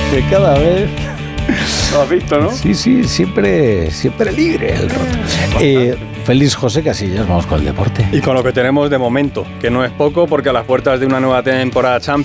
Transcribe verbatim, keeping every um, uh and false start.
que cada vez... Lo has visto, ¿no? Sí, sí, siempre, siempre libre el roto. Eh, feliz José Casillas, vamos con el deporte. Y con lo que tenemos de momento, que no es poco, porque a las puertas de una nueva temporada Champions